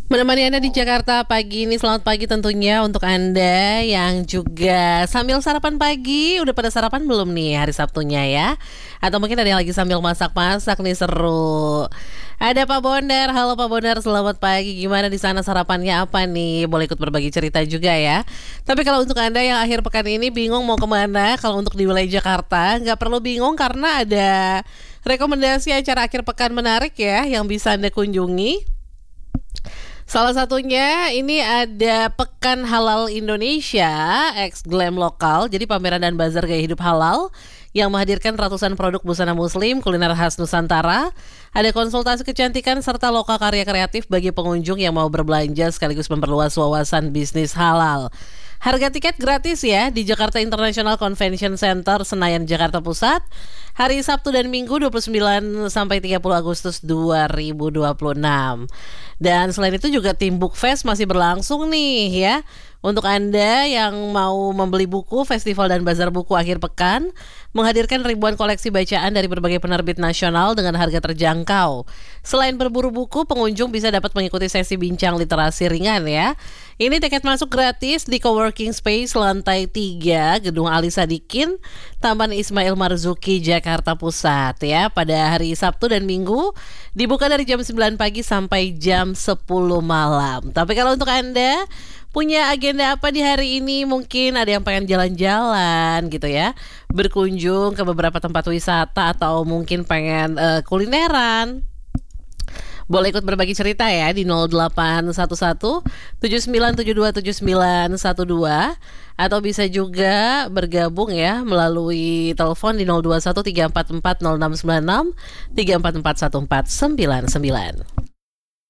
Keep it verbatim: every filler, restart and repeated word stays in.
Menemani Anda di Jakarta pagi ini, selamat pagi tentunya untuk Anda yang juga sambil sarapan pagi. Udah pada sarapan belum nih hari Sabtunya ya? Atau mungkin ada yang lagi sambil masak-masak nih, seru. Ada Pak Bondan, halo Pak Bondan, selamat pagi. Gimana di sana sarapannya apa nih? Boleh ikut berbagi cerita juga ya. Tapi kalau untuk Anda yang akhir pekan ini bingung mau kemana, kalau untuk di wilayah Jakarta nggak perlu bingung karena ada rekomendasi acara akhir pekan menarik ya yang bisa Anda kunjungi. Salah satunya ini ada Pekan Halal Indonesia X Glam Lokal. Jadi pameran dan bazar gaya hidup halal yang menghadirkan ratusan produk busana muslim, kuliner khas Nusantara. Ada konsultasi kecantikan serta lokal karya kreatif bagi pengunjung yang mau berbelanja sekaligus memperluas wawasan bisnis halal. Harga tiket gratis ya di Jakarta International Convention Center Senayan, Jakarta Pusat. Hari Sabtu dan Minggu dua puluh sembilan sampai tiga puluh Agustus dua ribu dua puluh enam. Dan selain itu juga Tim Book Fest masih berlangsung nih ya. Untuk Anda yang mau membeli buku, festival dan bazar buku akhir pekan menghadirkan ribuan koleksi bacaan dari berbagai penerbit nasional dengan harga terjangkau. Selain berburu buku, pengunjung bisa dapat mengikuti sesi bincang literasi ringan ya. Ini tiket masuk gratis di Coworking Space lantai tiga Gedung Ali Sadikin, Taman Ismail Marzuki, Jakarta Pusat ya. Pada hari Sabtu dan Minggu dibuka dari jam sembilan pagi sampai jam sepuluh malam. Tapi kalau untuk Anda punya agenda apa di hari ini? Mungkin ada yang pengen jalan-jalan gitu ya, berkunjung ke beberapa tempat wisata, atau mungkin pengen uh, kulineran. Boleh ikut berbagi cerita ya di nol delapan satu satu tujuh sembilan tujuh dua tujuh sembilan satu dua, atau bisa juga bergabung ya melalui telepon di nol dua satu tiga empat empat nol enam sembilan enam tiga empat empat satu empat sembilan sembilan.